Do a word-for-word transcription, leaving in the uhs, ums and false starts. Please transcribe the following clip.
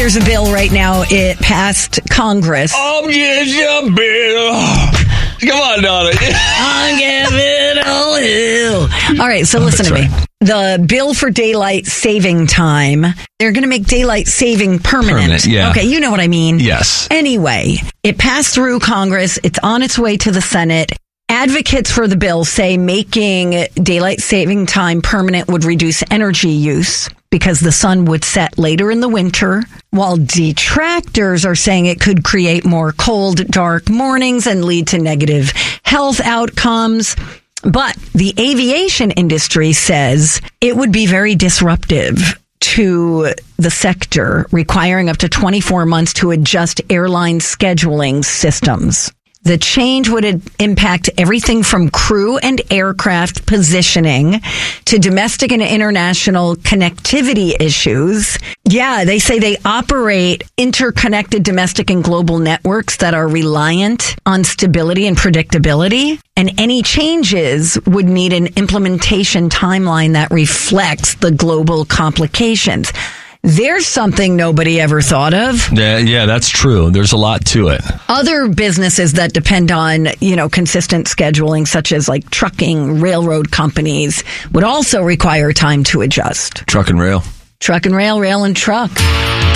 there's a bill right now. It passed Congress. I'm just a bill. Come on, Donna. I'll give it a little. All right, so listen That's to me. right. The bill for daylight saving time, they're going to make daylight saving permanent. Permanent, yeah. Okay, you know what I mean. Yes. Anyway, it passed through Congress. It's on its way to the Senate. Advocates for the bill say making daylight saving time permanent would reduce energy use because the sun would set later in the winter, while detractors are saying it could create more cold, dark mornings and lead to negative health outcomes. But the aviation industry says it would be very disruptive to the sector, requiring up to twenty-four months to adjust airline scheduling systems. The change would impact everything from crew and aircraft positioning to domestic and international connectivity issues. Yeah, they say they operate interconnected domestic and global networks that are reliant on stability and predictability. And any changes would need an implementation timeline that reflects the global complications. There's something nobody ever thought of. Yeah, yeah, that's true. There's a lot to it. Other businesses that depend on, you know, consistent scheduling, such as like trucking, railroad companies, would also require time to adjust. Truck and rail. Truck and rail, rail and truck.